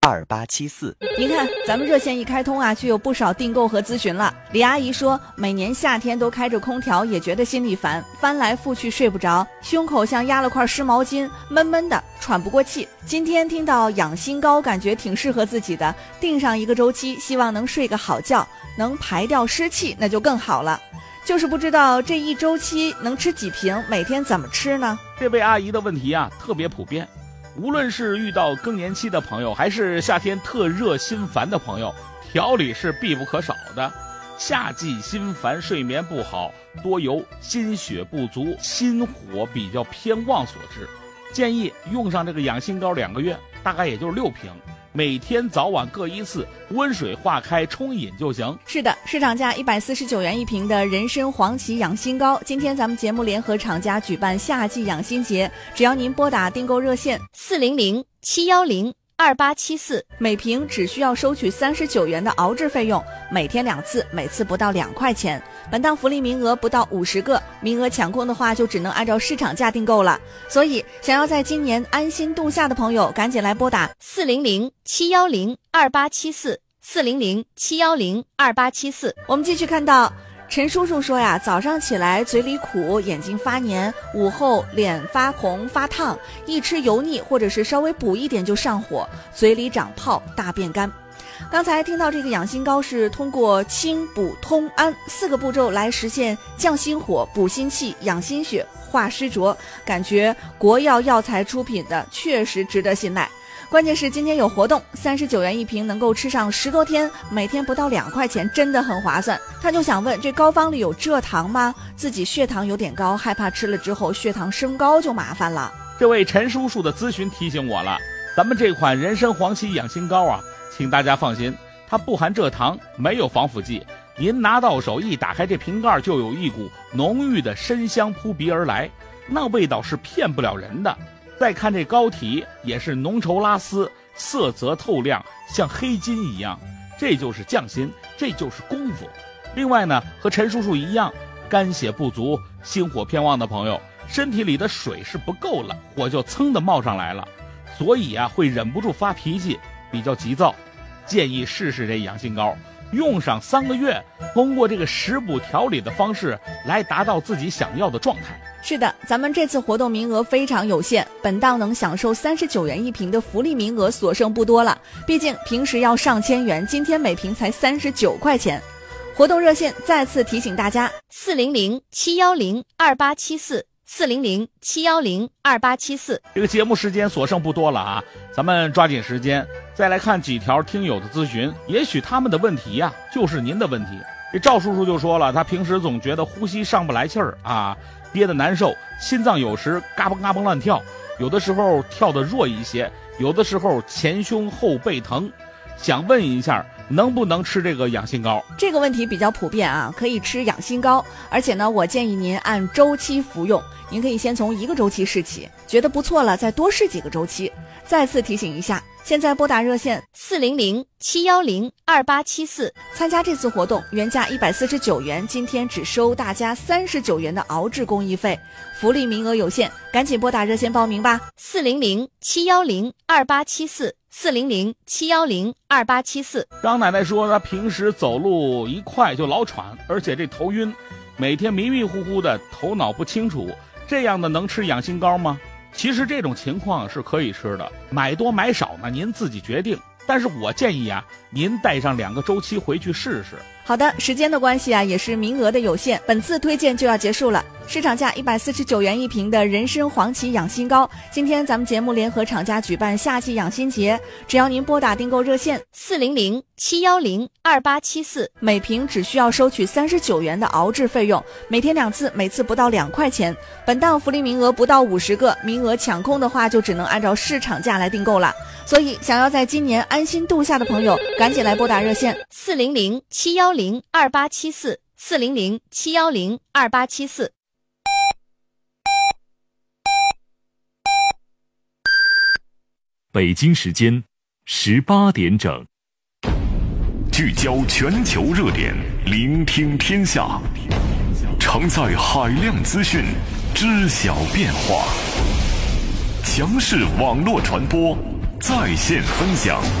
2874。 您看，咱们热线一开通啊，就有不少订购和咨询了。李阿姨说，每年夏天都开着空调，也觉得心里烦，翻来覆去睡不着，胸口像压了块湿毛巾，闷闷的，喘不过气。今天听到养心膏，感觉挺适合自己的，定上一个周期，希望能睡个好觉，能排掉湿气，那就更好了。就是不知道这一周期能吃几瓶，每天怎么吃呢？ 这位阿姨的问题啊，特别普遍。无论是遇到更年期的朋友，还是夏天特热心烦的朋友，调理是必不可少的。夏季心烦睡眠不好，多由心血不足、心火比较偏旺所致。建议用上这个养心膏2个月，大概也就是6瓶，每天早晚各1次，温水化开冲饮就行。 是的，市场价149元一瓶的人参黄芪养心膏，今天咱们节目联合厂家举办夏季养心节，只要您拨打订购热线 400-710-2874， 每瓶只需要收取39元的熬制费用，每天2次，每次不到2块钱。本档福利名额不到50个，名额抢空的话就只能按照市场价订购了。所以想要在今年安心度夏的朋友，赶紧来拨打 400-710-2874，400-710-2874。 我们继续看到陈叔叔说呀，早上起来嘴里苦，眼睛发黏，午后脸发红发烫，一吃油腻或者是稍微补一点就上火，嘴里长泡，大便干。刚才听到这个养心膏是通过清补通安4个步骤来实现降心火、补心气、养心血、化湿浊，感觉国药药材出品的，确实值得信赖。关键是今天有活动，39元一瓶，能够吃上10多天，每天不到2块钱，真的很划算。他就想问，这膏方里有蔗糖吗？自己血糖有点高，害怕吃了之后血糖升高就麻烦了。 这位陈叔叔的咨询提醒我了，咱们这款人参黄芪养心膏啊，请大家放心，它不含蔗糖，没有防腐剂。您拿到手一打开这瓶盖，就有一股浓郁的参香扑鼻而来，那味道是骗不了人的。再看这膏体也是浓稠拉丝，色泽透亮，像黑金一样，这就是匠心，这就是功夫。另外呢，和陈叔叔一样，肝血不足、心火偏旺的朋友，身体里的水是不够了，火就噌的冒上来了，所以啊会忍不住发脾气，比较急躁。建议试试这养心膏，用上3个月，通过这个食补调理的方式来达到自己想要的状态。 是的，咱们这次活动名额非常有限，本档能享受39元一瓶的福利名额所剩不多了，毕竟平时要上千元，今天每瓶才39块钱。活动热线再次提醒大家 400-710-2874，400-710-2874。 这个节目时间所剩不多了啊，咱们抓紧时间再来看几条听友的咨询，也许他们的问题呀，就是您的问题。这赵叔叔就说了，他平时总觉得呼吸上不来气儿啊，憋得难受，心脏有时嘎嘣嘎嘣乱跳，有的时候跳得弱一些，有的时候前胸后背疼。想问一下，能不能吃这个养心膏？ 这个问题比较普遍啊，可以吃养心膏，而且呢，我建议您按周期服用。您可以先从1个周期试起，觉得不错了，再多试几个周期。再次提醒一下，现在拨打热线 400-710-2874， 参加这次活动，原价149元，今天只收大家39元的熬制工艺费，福利名额有限，赶紧拨打热线报名吧。 400-710-2874，400-710-2874。 张奶奶说，她平时走路一快就老喘，而且这头晕，每天迷迷糊糊的，头脑不清楚，这样的能吃养心膏吗？其实这种情况是可以吃的，买多买少呢，您自己决定。但是我建议啊，您带上2个周期回去试试。 好的，时间的关系啊，也是名额的有限，本次推荐就要结束了。市场价149元一瓶的人参黄芪养心膏，今天咱们节目联合厂家举办夏季养心节，只要您拨打订购热线 400-710-2874， 每瓶只需要收取39元的熬制费用，每天2次，每次不到2块钱。本档福利名额不到50个，名额抢空的话就只能按照市场价来订购了。所以想要在今年安心度夏的朋友，赶紧来拨打热线 400-710-2874，400-710-2874。 北京时间18点整， 聚焦全球热点，聆听天下，承载海量资讯，知晓变化，强势网络传播，在线分享。